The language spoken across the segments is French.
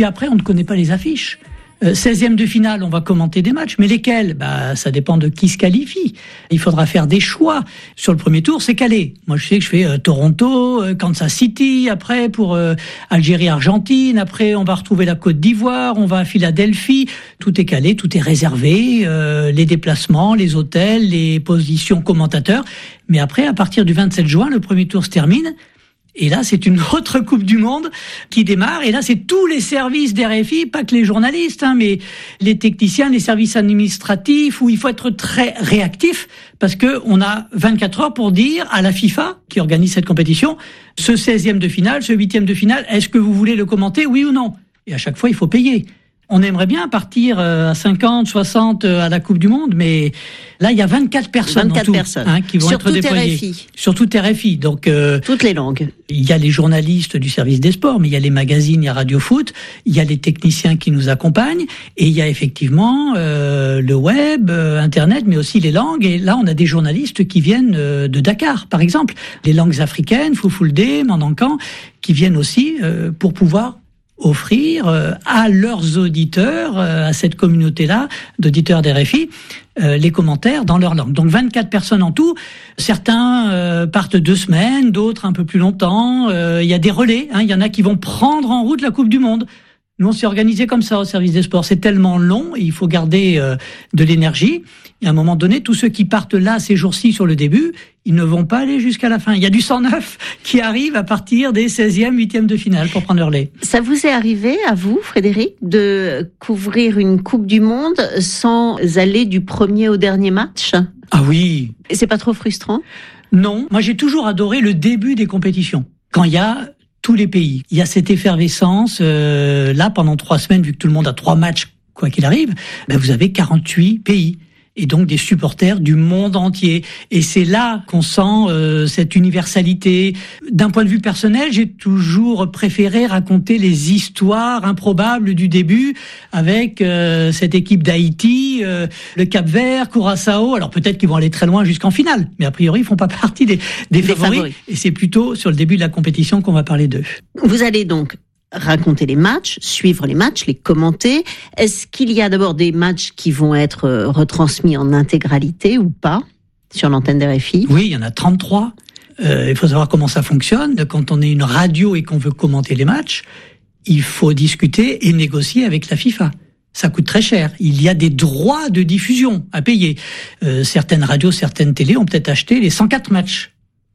puis après, on ne connaît pas les affiches. 16e de finale, on va commenter des matchs, mais lesquels ? Ça dépend de qui se qualifie. Il faudra faire des choix. Sur le premier tour, c'est calé. Moi, je sais que je fais Toronto, Kansas City, après pour Algérie-Argentine, après on va retrouver la Côte d'Ivoire, on va à Philadelphie. Tout est calé, tout est réservé, les déplacements, les hôtels, les positions commentateurs. Mais après, à partir du 27 juin, le premier tour se termine. Et là, c'est une autre Coupe du Monde qui démarre. Et là, c'est tous les services d'RFI, pas que les journalistes, mais les techniciens, les services administratifs, où il faut être très réactif parce que on a 24 heures pour dire à la FIFA, qui organise cette compétition, ce 16e de finale, ce 8e de finale, est-ce que vous voulez le commenter, oui ou non ? Et à chaque fois, il faut payer. On aimerait bien partir à 50, 60 à la Coupe du Monde, mais là, il y a 24 personnes en tout, qui vont être déployées. Sur tout RFI. Donc, toutes les langues. Il y a les journalistes du service des sports, mais il y a les magazines, il y a Radio Foot, il y a les techniciens qui nous accompagnent, et il y a effectivement le web, Internet, mais aussi les langues. Et là, on a des journalistes qui viennent de Dakar, par exemple. Les langues africaines, Foufoulde, Mandankan, qui viennent aussi pour pouvoir offrir à leurs auditeurs, à cette communauté-là d'auditeurs d'RFI, les commentaires dans leur langue. Donc 24 personnes en tout. Certains partent 2 semaines, d'autres un peu plus longtemps. Il y a des relais. Il y en a qui vont prendre en route la Coupe du Monde. Nous, on s'est organisé comme ça au service des sports. C'est tellement long, et il faut garder de l'énergie. Et à un moment donné, tous ceux qui partent là, ces jours-ci, sur le début, ils ne vont pas aller jusqu'à la fin. Il y a du 109 qui arrive à partir des 16e, 8e de finale pour prendre leur lait. Ça vous est arrivé, à vous, Frédéric, de couvrir une Coupe du Monde sans aller du premier au dernier match ? Ah oui. Et c'est pas trop frustrant ? Non. Moi, j'ai toujours adoré le début des compétitions. Quand il y a tous les pays. Il y a cette effervescence. Là, pendant 3 semaines, vu que tout le monde a 3 matchs, quoi qu'il arrive, vous avez 48 pays. Et donc des supporters du monde entier. Et c'est là qu'on sent cette universalité. D'un point de vue personnel, j'ai toujours préféré raconter les histoires improbables du début avec cette équipe d'Haïti, le Cap-Vert, Curaçao. Alors peut-être qu'ils vont aller très loin jusqu'en finale, mais a priori ils font pas partie des favoris. Et c'est plutôt sur le début de la compétition qu'on va parler d'eux. Vous allez donc raconter les matchs, suivre les matchs, les commenter. Est-ce qu'il y a d'abord des matchs qui vont être retransmis en intégralité ou pas sur l'antenne d'RFI ? Oui, il y en a 33. Il faut savoir comment ça fonctionne. Quand on est une radio et qu'on veut commenter les matchs, il faut discuter et négocier avec la FIFA. Ça coûte très cher. Il y a des droits de diffusion à payer. Certaines radios, certaines télés ont peut-être acheté les 104 matchs.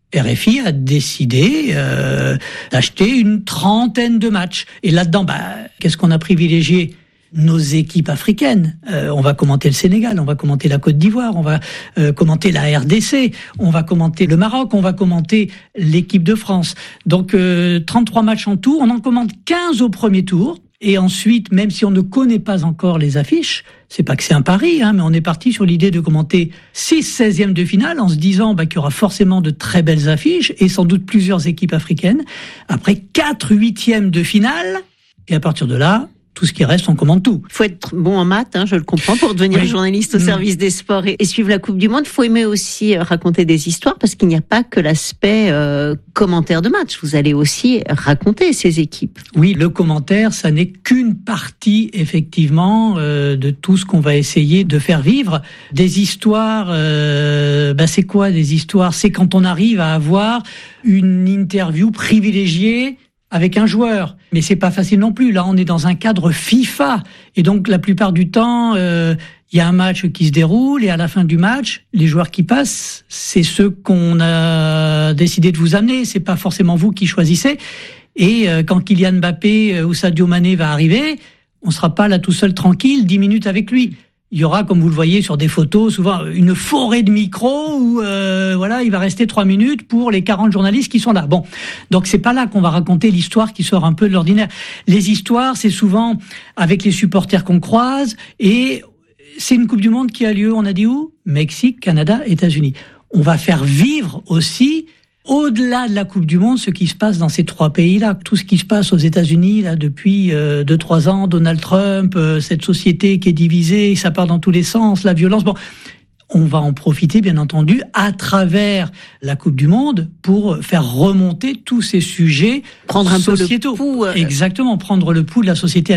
RFI a décidé d'acheter une 30aine de matchs. Et là-dedans, qu'est-ce qu'on a privilégié ? Nos équipes africaines. On va commenter le Sénégal, on va commenter la Côte d'Ivoire, on va commenter la RDC, on va commenter le Maroc, on va commenter l'équipe de France. Donc 33 matchs en tout, on en commente 15 au premier tour. Et ensuite, même si on ne connaît pas encore les affiches, c'est pas que c'est un pari, mais on est parti sur l'idée de commenter 6 16e de finale en se disant qu'il y aura forcément de très belles affiches et sans doute plusieurs équipes africaines. Après 4 8e de finale, et à partir de là, tout ce qui reste, on commande tout. Il faut être bon en maths, je le comprends, pour devenir journaliste au service des sports et suivre la Coupe du Monde. Il faut aimer aussi raconter des histoires parce qu'il n'y a pas que l'aspect commentaire de match. Vous allez aussi raconter ces équipes. Oui, le commentaire, ça n'est qu'une partie, effectivement, de tout ce qu'on va essayer de faire vivre. Des histoires, c'est quoi des histoires ? C'est quand on arrive à avoir une interview privilégiée avec un joueur. Mais c'est pas facile non plus. Là, on est dans un cadre FIFA. Et donc, la plupart du temps, il y a un match qui se déroule et à la fin du match, les joueurs qui passent, c'est ceux qu'on a décidé de vous amener. C'est pas forcément vous qui choisissez. Et quand Kylian Mbappé ou Sadio Mané va arriver, on sera pas là tout seul tranquille 10 minutes avec lui. Il y aura, comme vous le voyez sur des photos, souvent une forêt de micros où il va rester 3 minutes pour les 40 journalistes qui sont là. Bon, donc c'est pas là qu'on va raconter l'histoire qui sort un peu de l'ordinaire. Les histoires, c'est souvent avec les supporters qu'on croise et c'est une Coupe du Monde qui a lieu, on a dit où ? Mexique, Canada, États-Unis. On va faire vivre aussi au-delà de la Coupe du Monde, ce qui se passe dans ces 3 pays-là, tout ce qui se passe aux États-Unis là depuis 2-3 ans, Donald Trump, cette société qui est divisée, ça part dans tous les sens, la violence. Bon, on va en profiter, bien entendu, à travers la Coupe du Monde pour faire remonter tous ces sujets prendre un sociétaux. Peu le pouls. Exactement, prendre le pouls de la société